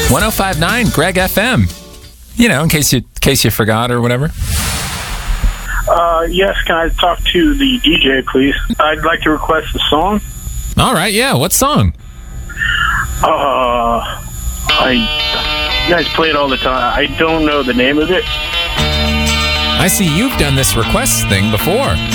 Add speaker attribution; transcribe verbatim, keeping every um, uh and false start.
Speaker 1: one oh five point nine Greg F M. You know, in case you in case you forgot or whatever.
Speaker 2: Uh, yes, can I talk to the D J, please? I'd like to request a song.
Speaker 1: All right, yeah. What song?
Speaker 2: Uh, I you guys play it all the time. I don't know the name of it.
Speaker 1: I see you've done this request thing before.